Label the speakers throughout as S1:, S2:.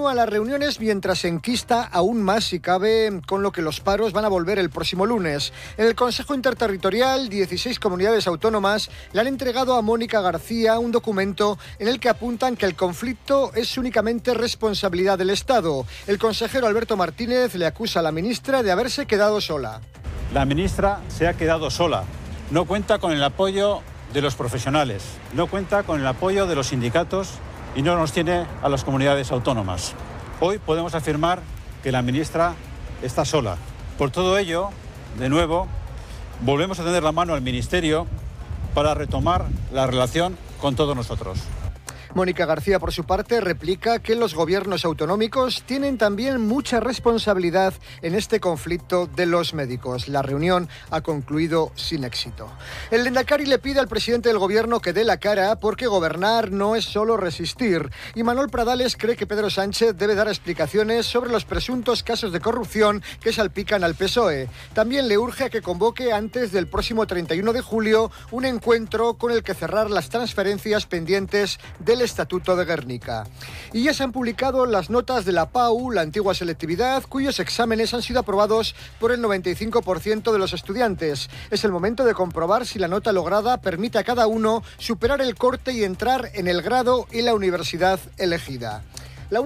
S1: Continúan las reuniones mientras se enquista aún más, si cabe, con lo que los paros van a volver el próximo lunes. En el Consejo Interterritorial, 16 comunidades autónomas le han entregado a Mónica García un documento en el que apuntan que el conflicto es únicamente responsabilidad del Estado. El consejero Alberto Martínez le acusa a la ministra de haberse quedado sola.
S2: La ministra se ha quedado sola. No cuenta con el apoyo de los profesionales, no cuenta con el apoyo de los sindicatos y no nos tiene a las comunidades autónomas. Hoy podemos afirmar que la ministra está sola. Por todo ello, de nuevo, volvemos a tender la mano al Ministerio para retomar la relación con todos nosotros.
S1: Mónica García, por su parte, replica que los gobiernos autonómicos tienen también mucha responsabilidad en este conflicto de los médicos. La reunión ha concluido sin éxito. El Lehendakari le pide al presidente del gobierno que dé la cara porque gobernar no es solo resistir. Y Manuel Pradales cree que Pedro Sánchez debe dar explicaciones sobre los presuntos casos de corrupción que salpican al PSOE. También le urge a que convoque antes del próximo 31 de julio un encuentro con el que cerrar las transferencias pendientes del Estatuto de Gernika. Y ya se han publicado las notas de la PAU, la antigua selectividad, cuyos exámenes han sido aprobados por el 95% de los estudiantes. Es el momento de comprobar si la nota lograda permite a cada uno superar el corte y entrar en el grado y la universidad elegida. La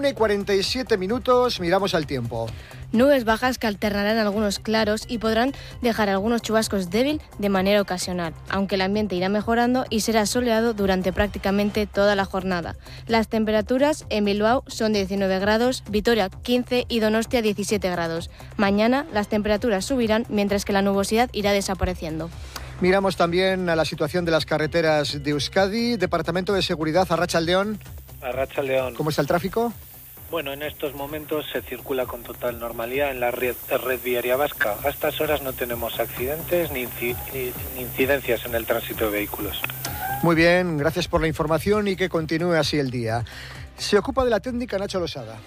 S1: 1:47, miramos al tiempo.
S3: Nubes bajas que alternarán algunos claros y podrán dejar algunos chubascos débil de manera ocasional, aunque el ambiente irá mejorando y será soleado durante prácticamente toda la jornada. Las temperaturas en Bilbao son de 19 grados, Vitoria 15 y Donostia 17 grados. Mañana las temperaturas subirán mientras que la nubosidad irá desapareciendo.
S1: Miramos también a la situación de las carreteras de Euskadi. Departamento de Seguridad, Arratsaldeon.
S4: Arratsaldeon.
S1: ¿Cómo está el tráfico?
S4: Bueno, en estos momentos se circula con total normalidad en la red viaria vasca. A estas horas no tenemos accidentes ni incidencias en el tránsito de vehículos.
S1: Muy bien, gracias por la información y que continúe así el día. Se ocupa de la técnica Nacho Losada.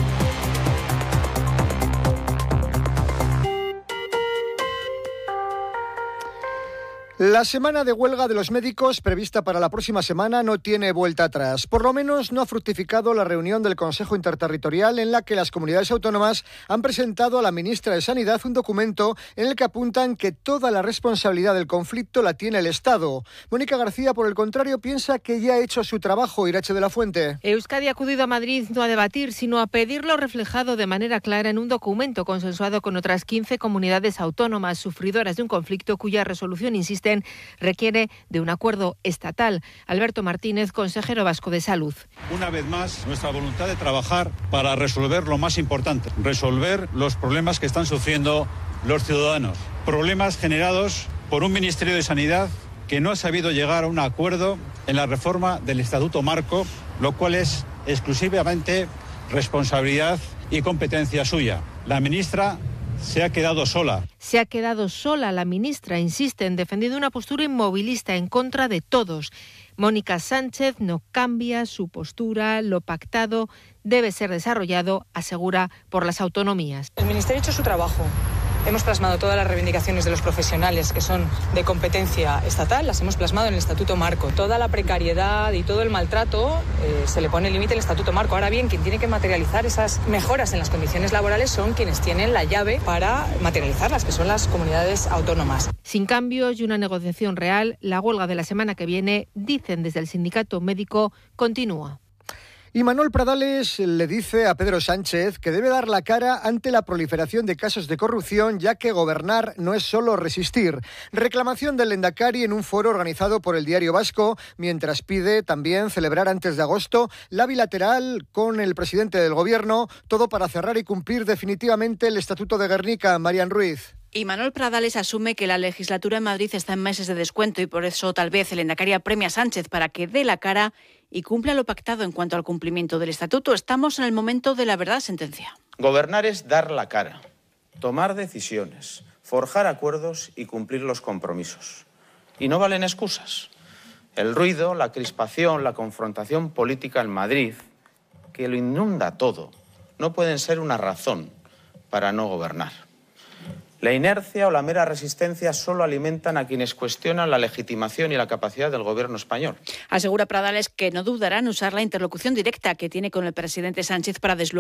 S1: La semana de huelga de los médicos prevista para la próxima semana no tiene vuelta atrás. Por lo menos no ha fructificado la reunión del Consejo Interterritorial en la que las comunidades autónomas han presentado a la ministra de Sanidad un documento en el que apuntan que toda la responsabilidad del conflicto la tiene el Estado. Mónica García, por el contrario, piensa que ya ha hecho su trabajo. Irache de la Fuente.
S5: Euskadi ha acudido a Madrid no a debatir, sino a pedirlo reflejado de manera clara en un documento consensuado con otras 15 comunidades autónomas sufridoras de un conflicto cuya resolución, insiste, requiere de un acuerdo estatal. Alberto Martínez, consejero vasco de Salud.
S2: Una vez más, nuestra voluntad de trabajar para resolver lo más importante, resolver los problemas que están sufriendo los ciudadanos. Problemas generados por un Ministerio de Sanidad que no ha sabido llegar a un acuerdo en la reforma del Estatuto Marco, lo cual es exclusivamente responsabilidad y competencia suya. La ministra se ha quedado sola.
S5: Se ha quedado sola la ministra, insiste en defendiendo una postura inmovilista en contra de todos. Mónica Sánchez no cambia su postura, lo pactado debe ser desarrollado, asegura, por las autonomías.
S6: El Ministerio ha hecho su trabajo. Hemos plasmado todas las reivindicaciones de los profesionales que son de competencia estatal, las hemos plasmado en el Estatuto Marco. Toda la precariedad y todo el maltrato se le pone límite al Estatuto Marco. Ahora bien, quien tiene que materializar esas mejoras en las condiciones laborales son quienes tienen la llave para materializarlas, que son las comunidades autónomas.
S5: Sin cambios y una negociación real, la huelga de la semana que viene, dicen desde el sindicato médico, continúa.
S1: Y Manuel Pradales le dice a Pedro Sánchez que debe dar la cara ante la proliferación de casos de corrupción, ya que gobernar no es solo resistir. Reclamación del Lehendakari en un foro organizado por el Diario Vasco, mientras pide también celebrar antes de agosto la bilateral con el presidente del Gobierno, todo para cerrar y cumplir definitivamente el Estatuto de Gernika. Marian Ruiz.
S7: Y Manuel Pradales asume que la legislatura en Madrid está en meses de descuento y por eso tal vez el Lehendakari apremia a Sánchez para que dé la cara y cumpla lo pactado en cuanto al cumplimiento del Estatuto. Estamos en el momento de la verdad, sentencia.
S8: Gobernar es dar la cara, tomar decisiones, forjar acuerdos y cumplir los compromisos. Y no valen excusas. El ruido, la crispación, la confrontación política en Madrid, que lo inunda todo, no pueden ser una razón para no gobernar. La inercia o la mera resistencia solo alimentan a quienes cuestionan la legitimación y la capacidad del gobierno español.
S7: Asegura Pradales que no dudarán en usar la interlocución directa que tiene con el presidente Sánchez para desbloquear